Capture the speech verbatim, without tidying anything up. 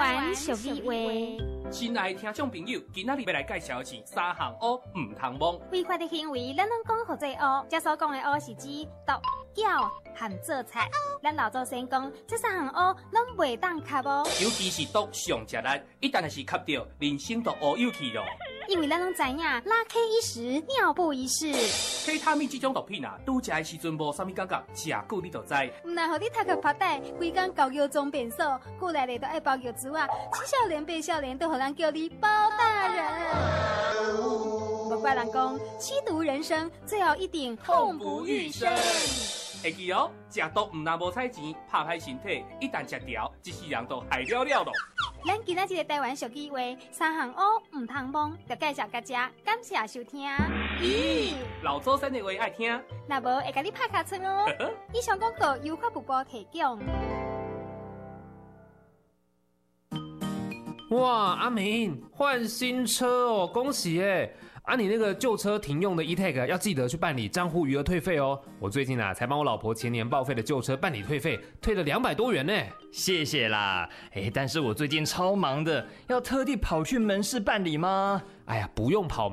湾俗语话。 亲爱的听众朋友，今仔日要来介绍的是三项乌唔通摸。 违法的行为，咱拢讲好做乌。这所讲的乌是指毒、搅和做菜。咱老祖先讲，这三项乌拢袂当吸哦。 尤其是毒上食力，一旦是吸到，人生都乌有去咯。 因为咱拢知影，拉 K 一时，尿布一世。 K 他命这种毒品啊，拄食的时阵无啥物感觉，食久你就知。 唔那互你读个拍带，规工搞药装变数，过来咧都爱包药珠啊，七少年八少年都互人叫你包大人。无怪人讲，吸毒人生最后一定痛不欲生。 会记哦，食毒唔但无彩钱，拍歹身体，一旦食掉，一世人都害了了咯。 咱今仔日个台湾俗语话，三项乌唔通摸，就介绍大家，感谢收听。 咦，老祖先的话爱听， 那无会甲你拍卡村哦。以上广告由发布部提供。 哇，阿明换新车哦，恭喜耶！啊，你那个旧车停用的 E-Tag 要记得去办理账户余额退费哦。我最近啊才帮我老婆前年报废的旧车办理退费，退了两百多元呢。 谢谢啦，哎，但是我最近超忙的，要特地跑去门市办理吗？ 哎呀，不用跑